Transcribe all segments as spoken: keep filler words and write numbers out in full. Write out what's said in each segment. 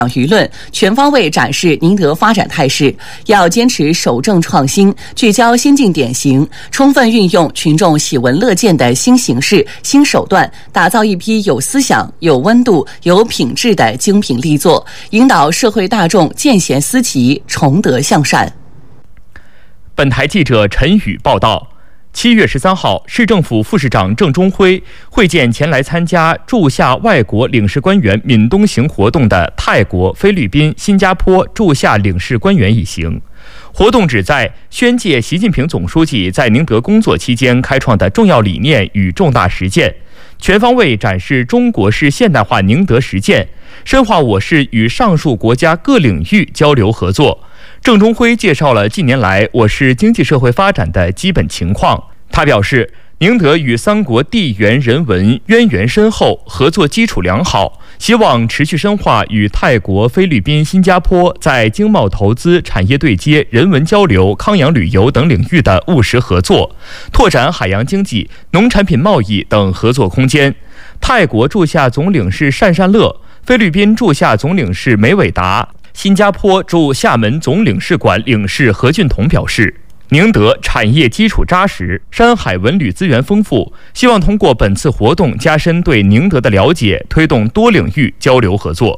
舆论，全方位展示宁德发展态势，要坚持守正创新，聚焦先进典型，充分运用群众喜闻乐见的新形式、新手段，打造一批有思想、有温度、有品质的精品力作，引导社会大众见贤思齐，崇德向善。 本台记者陈宇报道。七月十三号，市政府副市长郑中辉会见前来参加驻夏外国领事官员闽东行活动的泰国、菲律宾、新加坡驻夏领事官员一行。活动旨在宣介习近平总书记在宁德工作期间开创的重要理念与重大实践，全方位展示中国式现代化宁德实践，深化我市与上述国家各领域交流合作。郑中辉介绍了近年来我市经济社会发展的基本情况。他表示，宁德与三国地缘人文渊源深厚，合作基础良好，希望持续深化与泰国、菲律宾、新加坡在经贸投资、产业对接、人文交流、康养旅游等领域的务实合作，拓展海洋经济、农产品贸易等合作空间。泰国驻夏总领事单善乐、菲律宾驻夏总领事梅伟达、新加坡驻厦门总领事馆领事何俊彤表示，宁德产业基础扎实，山海文旅资源丰富，希望通过本次活动加深对宁德的了解，推动多领域交流合作。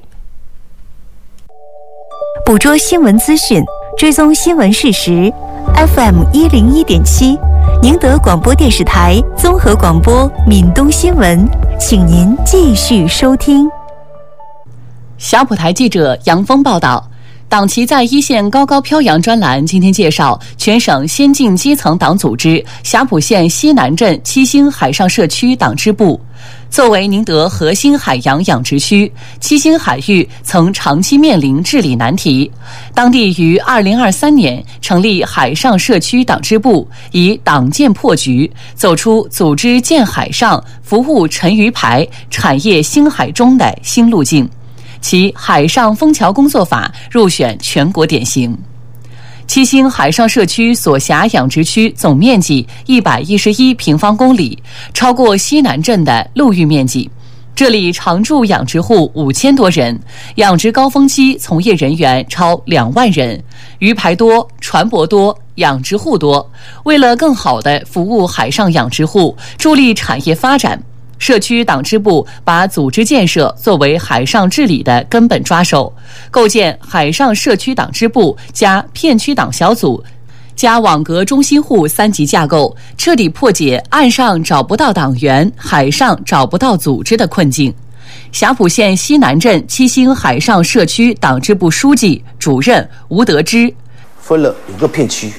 捕捉新闻资讯，追踪新闻事实 F M 一零一点七，宁德广播电视台综合广播闽东新闻，请您继续收听。 霞浦台记者杨峰报道，党旗在一线高高飘扬专栏今天介绍全省先进基层党组织霞浦县西南镇七星海上社区党支部。作为宁德核心海洋养殖区，七星海域曾长期面临治理难题。当地于二零二三年成立海上社区党支部，以党建破局，走出组织建海上、服务沉鱼排、产业兴海中的新路径。其海上枫桥工作法入选全国典型。七星海上社区所辖养殖区总面积一百一十一平方公里，超过西南镇的陆域面积。这里常住养殖户五千多人，养殖高峰期从业人员超两万人，鱼排多，船舶多，养殖户多。为了更好地服务海上养殖户，助力产业发展，社区党支部把组织建设作为海上治理的根本抓手，构建海上社区党支部加片区党小组加网格中心户三级架构，彻底破解岸上找不到党员、海上找不到组织的困境。霞浦县西南镇七星海上社区党支部书记、主任吴德之分了五个片区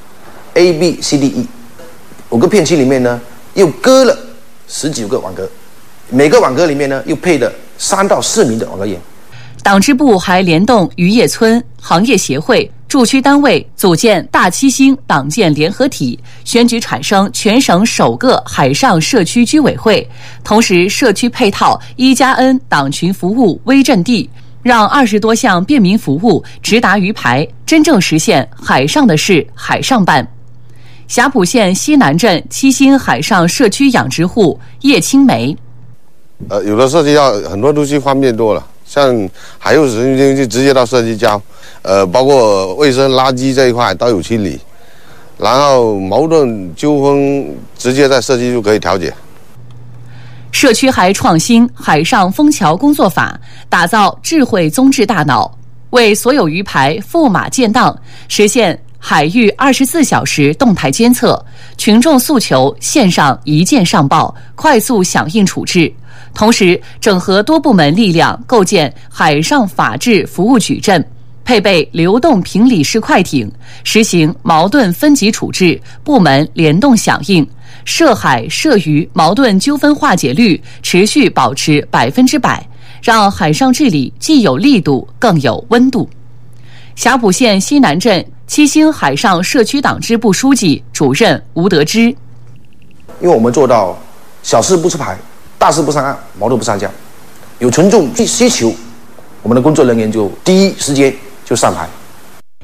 A B C D E， 五个片区里面呢又割了十九个网格，每个网格里面呢又配了三到四名的网格员。 党支部还联动渔业村、行业协会、驻区单位，组建大七星党建联合体，选举产生全省首个海上社区居委会。同时，社区配套一加 N 党群服务微阵地，让二十多项便民服务直达鱼排，真正实现海上的事海上办。霞浦县西南镇七星海上社区养殖户叶青梅， 呃，有的社区要很多东西方便多了，像海有使用就直接到社区交，呃，包括卫生垃圾这一块都有清理，然后矛盾纠纷直接在社区就可以调解。 社区还创新海上枫桥工作法，打造智慧综治大脑，为所有鱼排驸马建档，实现海域二十四小时动态监测，群众诉求线上一键上报，快速响应处置。同时，整合多部门力量，构建海上法治服务矩阵，配备流动评理式快艇，实行矛盾分级处置，部门联动响应，涉海涉渔矛盾纠纷化解率持续保持百分之百，让海上治理既有力度，更有温度。霞浦县西南镇七星海上社区党支部书记、主任吴德之， 因为我们做到小事不出牌，大事不上岸，矛盾不上交，有群众需求，我们的工作人员就第一时间就上牌。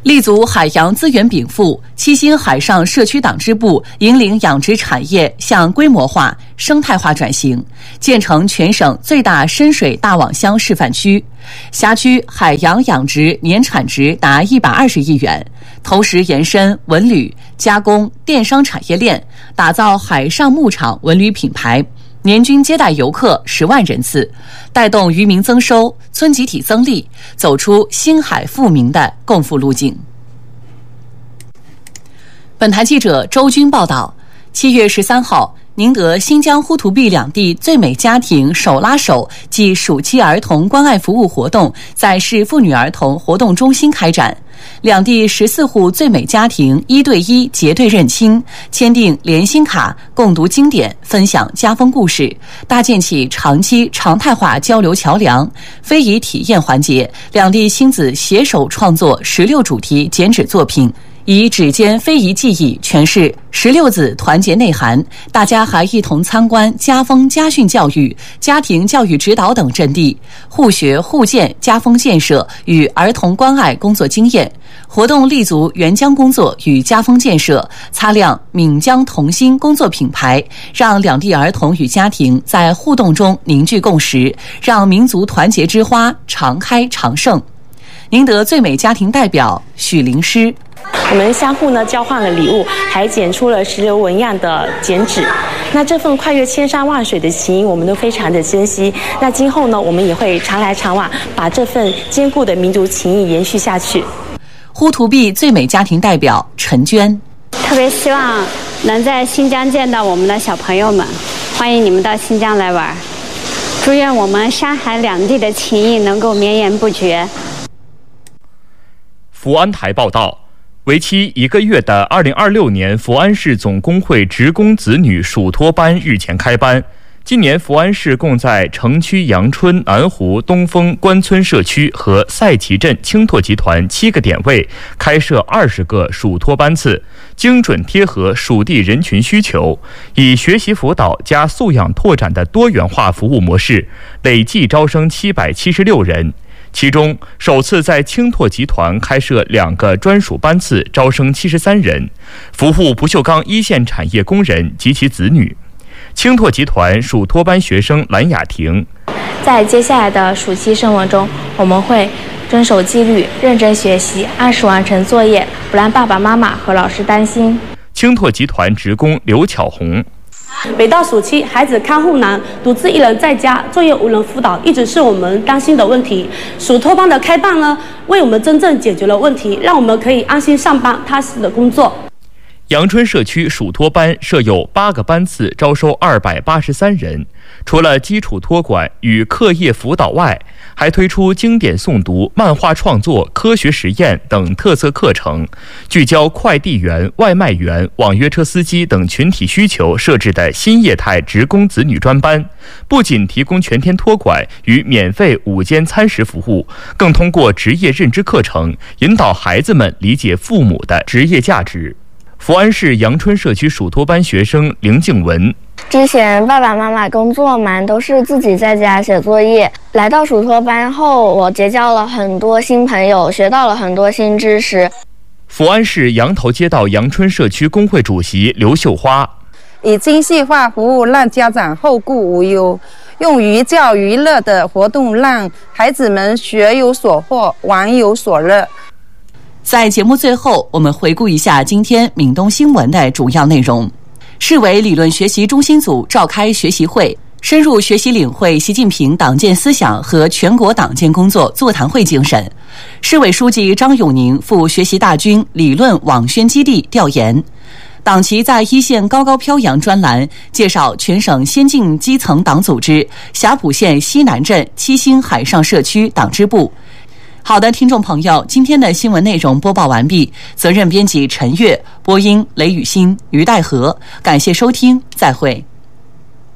立足海洋资源禀赋，七星海上社区党支部引领养殖产业向规模化、生态化转型，建成全省最大深水大网箱示范区。辖区海洋养殖年产值达一百二十亿元，投食延伸文旅、加工、电商产业链，打造海上牧场文旅品牌。年均接待游客十万人次，带动渔民增收、村集体增利，走出星海富民的共富路径。本台记者周军报道，七月十三号，宁德新疆呼图壁两地最美家庭手拉手暨暑期儿童关爱服务活动在市妇女儿童活动中心开展。两地十四户最美家庭一对一结对认亲，签订联心卡，共读经典，分享家风故事，搭建起长期常态化交流桥梁。非遗体验环节，两地亲子携手创作十六主题剪纸作品，以指尖非遗技艺诠释十六字团结内涵。大家还一同参观家风家训教育、家庭教育指导等阵地，互学互鉴家风建设与儿童关爱工作经验。活动立足援疆工作与家风建设，擦亮闽江同心工作品牌，让两地儿童与家庭在互动中凝聚共识，让民族团结之花常开常盛。宁德最美家庭代表许灵诗， 我们相互呢交换了礼物，还剪出了石榴纹样的剪纸。那这份跨越千山万水的情谊，我们都非常的珍惜。那今后呢，我们也会常来常往，把这份坚固的民族情谊延续下去。 呼图壁最美家庭代表陈娟， 特别希望能在新疆见到我们的小朋友们，欢迎你们到新疆来玩。祝愿我们山海两地的情谊能够绵延不绝。 福安台报道，为期一个月的二零二六年福安市总工会职工子女暑托班日前开班。今年福安市共在城区阳春、南湖、东风、关村社区和赛旗镇青拓集团七个点位开设二十个暑托班次，精准贴合属地人群需求，以学习辅导加素养拓展的多元化服务模式，累计招生七百七十六人。其中，首次在青拓集团开设两个专属班次，招生七十三人，服务不锈钢一线产业工人及其子女。青拓集团暑托班学生蓝雅婷， 在接下来的暑期生活中，我们会遵守纪律，认真学习，按时完成作业，不让爸爸妈妈和老师担心。 青拓集团职工刘巧红， 每到暑期，孩子看护难，独自一人在家，作业无人辅导，一直是我们担心的问题。暑托班的开办呢，为我们真正解决了问题，让我们可以安心上班，踏实的工作。 阳春社区暑托班设有八个班次，招收二百八十三人。除了基础托管与课业辅导外，还推出经典诵读、漫画创作、科学实验等特色课程，聚焦快递员、外卖员、网约车司机等群体需求设置的新业态职工子女专班，不仅提供全天托管与免费午间餐食服务，更通过职业认知课程引导孩子们理解父母的职业价值。福安市阳春社区暑托班学生林静文， 之前爸爸妈妈工作忙，都是自己在家写作业。来到暑托班后，我结交了很多新朋友，学到了很多新知识。 福安市羊头街道阳春社区工会主席刘秀花， 以精细化服务让家长后顾无忧，用寓教于乐的活动让孩子们学有所获，玩有所乐。 在节目最后，我们回顾一下今天闽东新闻的主要内容。市委理论学习中心组召开学习会，深入学习领会习近平党建思想和全国党建工作座谈会精神。市委书记张永宁赴学习大军理论网宣基地调研。党旗在一线高高飘扬专栏介绍全省先进基层党组织霞浦县西南镇七星海上社区党支部。好的，听众朋友，今天的新闻内容播报完毕，责任编辑陈悦，播音雷雨欣、于代和，感谢收听，再会。